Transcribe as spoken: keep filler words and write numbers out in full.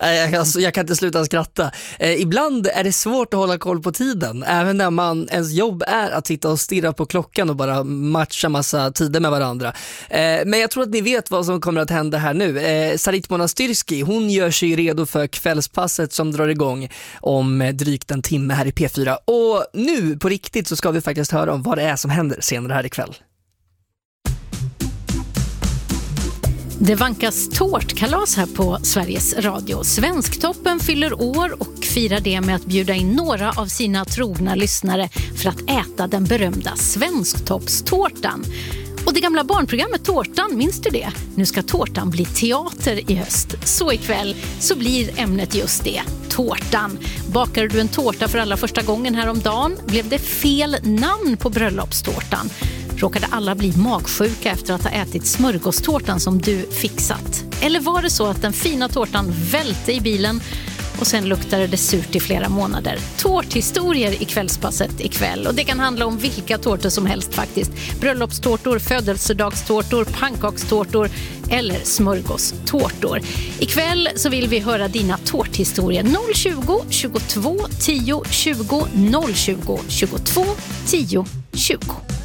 Alltså, jag kan inte sluta skratta. Eh, ibland är det svårt att hålla koll på tiden, även när man, ens jobb är att sitta och stirra på klockan och bara matcha massa tider med varandra. Eh, men jag tror att ni vet vad som kommer att hända här nu. Eh, Sarit Monastyrski, hon gör sig redo för kvällspasset som drar igång om drygt en timme här i P fyra. Och nu på riktigt så ska vi faktiskt höra om vad det är som händer senare här ikväll. Det vankas tårtkalas här på Sveriges Radio. Svensktoppen fyller år och firar det med att bjuda in några av sina trogna lyssnare för att äta den berömda Svensktoppstårtan. Och det gamla barnprogrammet Tårtan, minns du det? Nu ska tårtan bli teater i höst. Så ikväll så blir ämnet just det, tårtan. Bakade du en tårta för allra första gången häromdagen? Blev det fel namn på bröllopstårtan? Råkade alla bli magsjuka efter att ha ätit smörgåstårtan som du fixat? Eller var det så att den fina tårtan välte i bilen och sen luktade det surt i flera månader? Tårthistorier i kvällspasset ikväll. Och det kan handla om vilka tårtor som helst faktiskt. Bröllopstårtor, födelsedagstårtor, pannkakstårtor eller smörgåstårtor. Ikväll så vill vi höra dina tårthistorier. noll tjugo, tjugotvå, tio, tjugo, noll tjugo, tjugotvå, tio, tjugo.